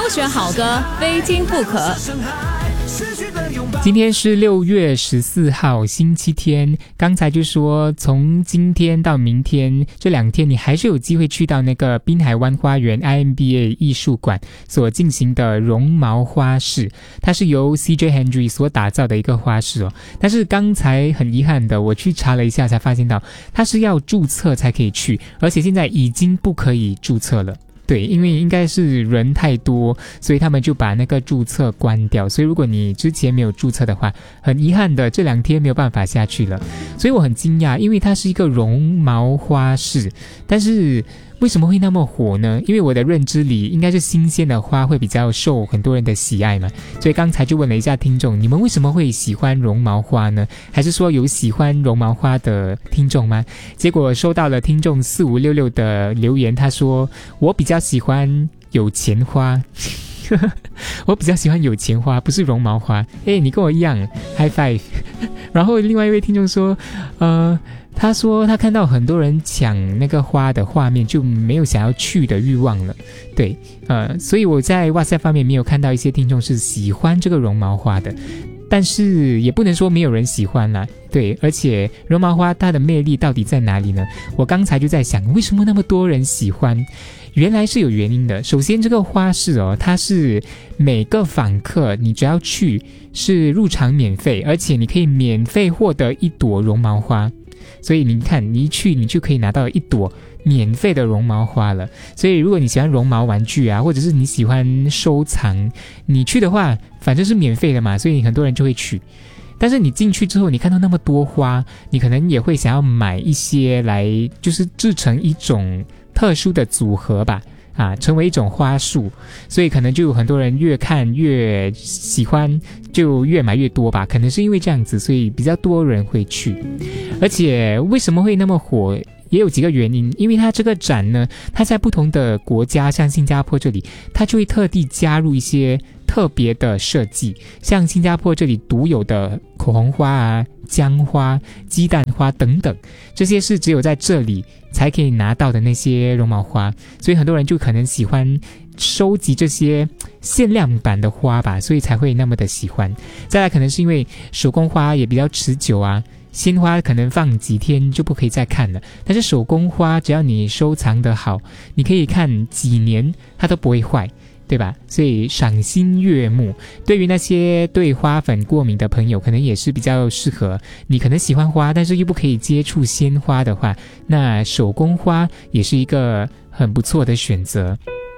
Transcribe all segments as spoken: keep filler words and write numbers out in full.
优选好歌，非听不可。 今天是六月十四号星期天，刚才就说从今天到明天这两天你还是有机会去到那个滨海湾花园 I M B A 艺术馆所进行的绒毛花市，它是由 C J Henry 所打造的一个花市哦。但是刚才很遗憾的我去查了一下才发现到它是要注册才可以去，而且现在已经不可以注册了。对，因为应该是人太多，所以他们就把那个注册关掉，所以如果你之前没有注册的话，很遗憾的这两天没有办法下去了。所以我很惊讶，因为它是一个绒毛花市，但是为什么会那么火呢？因为我的认知里应该是新鲜的花会比较受很多人的喜爱嘛，所以刚才就问了一下听众，你们为什么会喜欢绒毛花呢？还是说有喜欢绒毛花的听众吗？结果收到了听众四五六六的留言，他说我比较喜欢有钱花我比较喜欢有钱花，不是绒毛花。诶，你跟我一样 High five 然后另外一位听众说呃他说他看到很多人抢那个花的画面，就没有想要去的欲望了。对，呃，所以我在 WhatsApp 方面没有看到一些听众是喜欢这个绒毛花的，但是也不能说没有人喜欢啦。对，而且绒毛花它的魅力到底在哪里呢？我刚才就在想，为什么那么多人喜欢？原来是有原因的。首先这个花市哦，它是每个访客你只要去是入场免费，而且你可以免费获得一朵绒毛花。所以你看，你一去你就可以拿到一朵免费的绒毛花了。所以如果你喜欢绒毛玩具啊，或者是你喜欢收藏，你去的话反正是免费的嘛，所以很多人就会去。但是你进去之后，你看到那么多花，你可能也会想要买一些来就是制成一种特殊的组合吧，啊，成为一种花束，所以可能就有很多人越看越喜欢，就越买越多吧，可能是因为这样子，所以比较多人会去。而且为什么会那么火，也有几个原因。因为它这个展呢，它在不同的国家，像新加坡这里，它就会特地加入一些特别的设计，像新加坡这里独有的口红花啊、姜花、鸡蛋花等等，这些是只有在这里才可以拿到的那些绒毛花，所以很多人就可能喜欢收集这些限量版的花吧，所以才会那么的喜欢。再来可能是因为手工花也比较持久啊，鲜花可能放几天就不可以再看了，但是手工花只要你收藏得好，你可以看几年它都不会坏，对吧？所以赏心悦目。对于那些对花粉过敏的朋友，可能也是比较适合。你可能喜欢花，但是又不可以接触鲜花的话，那手工花也是一个很不错的选择。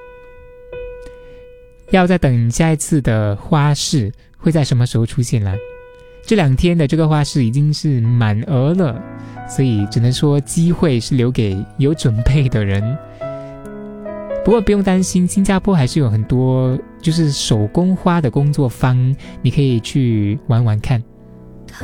要再等下一次的花市会在什么时候出现啦？这两天的这个花市已经是满额了，所以只能说机会是留给有准备的人。不过不用担心，新加坡还是有很多就是手工花的工作坊，你可以去玩玩看。